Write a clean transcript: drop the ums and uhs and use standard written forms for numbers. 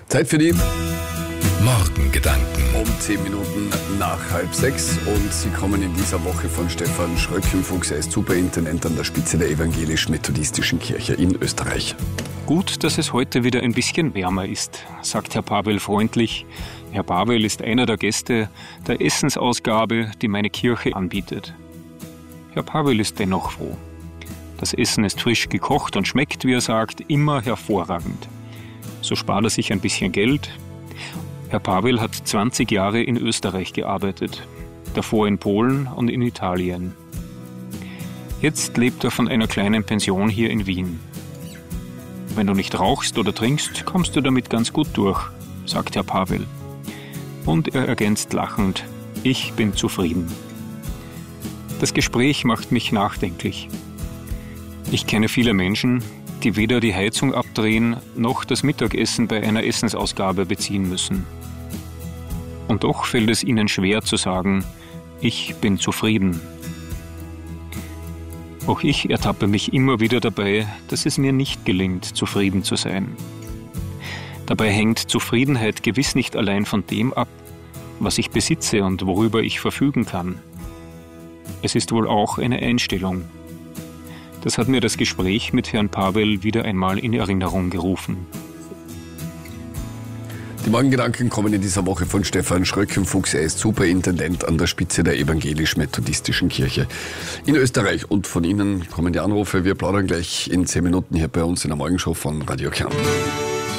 Zeit für die Morgengedanken. um 10 Minuten nach 5:30 und sie kommen in dieser Woche von Stefan Schröckenfuchs. Er ist Superintendent an der Spitze der Evangelisch-Methodistischen Kirche in Österreich. Gut, dass es heute wieder ein bisschen wärmer ist, sagt Herr Pavel freundlich. Herr Pavel ist einer der Gäste der Essensausgabe, die meine Kirche anbietet. Herr Pavel ist dennoch froh. Das Essen ist frisch gekocht und schmeckt, wie er sagt, immer hervorragend. So spart er sich ein bisschen Geld. Herr Pavel hat 20 Jahre in Österreich gearbeitet, davor in Polen und in Italien. Jetzt lebt er von einer kleinen Pension hier in Wien. Wenn du nicht rauchst oder trinkst, kommst du damit ganz gut durch, sagt Herr Pavel. Und er ergänzt lachend, ich bin zufrieden. Das Gespräch macht mich nachdenklich. Ich kenne viele Menschen, die weder die Heizung abdrehen, noch das Mittagessen bei einer Essensausgabe beziehen müssen. Und doch fällt es ihnen schwer zu sagen, ich bin zufrieden. Auch ich ertappe mich immer wieder dabei, dass es mir nicht gelingt, zufrieden zu sein. Dabei hängt Zufriedenheit gewiss nicht allein von dem ab, was ich besitze und worüber ich verfügen kann. Es ist wohl auch eine Einstellung. Das hat mir das Gespräch mit Herrn Pavel wieder einmal in Erinnerung gerufen. Die Morgengedanken kommen in dieser Woche von Stefan Schröckenfuchs. Er ist Superintendent an der Spitze der Evangelisch-Methodistischen Kirche in Österreich. Und von Ihnen kommen die Anrufe. Wir plaudern gleich in 10 Minuten hier bei uns in der Morgenshow von Radio Kärnten.